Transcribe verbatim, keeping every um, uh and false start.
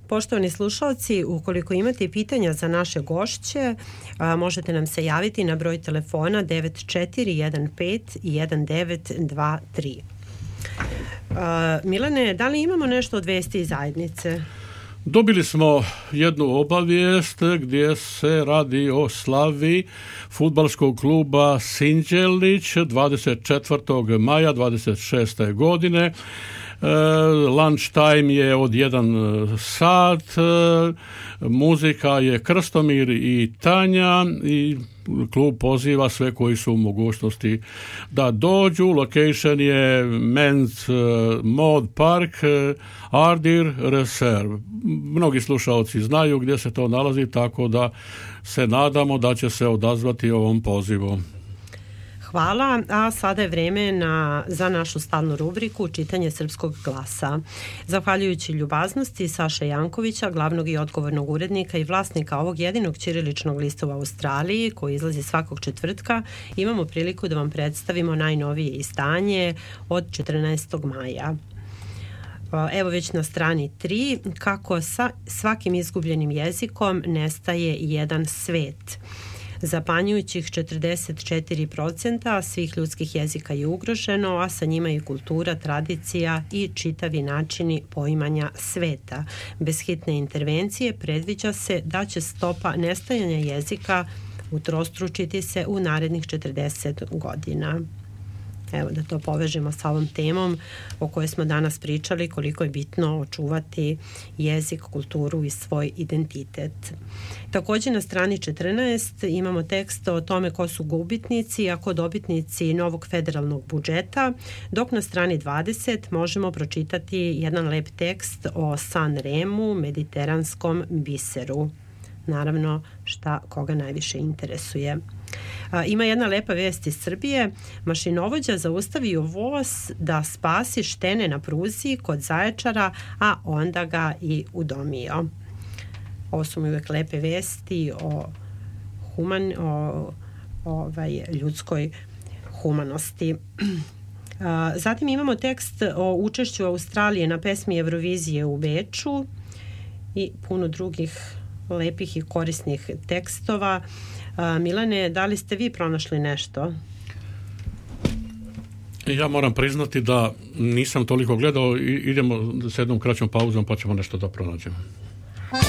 Poštovani slušalci, ukoliko imate pitanja za naše gošće, a, možete nam se javiti na broj telefona devet četiri jedan pet jedan devet dva tri. A, Milane, da li imamo nešto od vesti iz zajednice? Dobili smo jednu obavijest gdje se radi o slavi fudbalskog kluba Sinđelić dvadeset četvrtog maja dvadeset šeste godine. Lunch time je od jedan sat, muzika je Krstomir i Tanja i klub poziva sve koji su u mogućnosti da dođu. Location je Men's Mod Park, Ardir Reserve. Mnogi slušalci znaju gdje se to nalazi, tako da se nadamo da će se odazvati ovom pozivu. Hvala, a sada je vreme na, za našu stalnu rubriku Čitanje srpskog glasa. Zahvaljujući ljubaznosti Saše Jankovića, glavnog i odgovornog urednika i vlasnika ovog jedinog ćiriličnog lista u Australiji, koji izlazi svakog četvrtka, imamo priliku da vam predstavimo najnovije izdanje od četrnaestog maja. Evo već na strani tri, kako sa svakim izgubljenim jezikom nestaje jedan svet. Zapanjujućih četrdeset četiri posto svih ljudskih jezika je ugroženo, a sa njima i kultura, tradicija i čitavi načini poimanja sveta. Bez hitne intervencije predviđa se da će stopa nestajanja jezika utrostručiti se u narednih četrdeset godina. Evo da to povežemo sa ovom temom o kojoj smo danas pričali, koliko je bitno očuvati jezik, kulturu i svoj identitet. Također na strani četrnaest imamo tekst o tome ko su gubitnici, a ko dobitnici novog federalnog budžeta, dok na strani dvadeset možemo pročitati jedan lep tekst o San Remu, mediteranskom biseru. Naravno, šta koga najviše interesuje. A, ima jedna lepa vest iz Srbije. Mašinovođa zaustavio voz da spasi štene na pruzi kod Zaječara, a onda ga i udomio. Ovo su mi uvek lepe vesti o, human, o ovaj, ljudskoj humanosti. A, zatim imamo tekst o učešću Australije na pesmi Eurovizije u Beču i puno drugih lepih i korisnih tekstova. A, Milane, da li ste vi pronašli nešto? Ja moram priznati da nisam toliko gledao. Idemo s jednom kraćom pauzom pa ćemo nešto da pronađemo.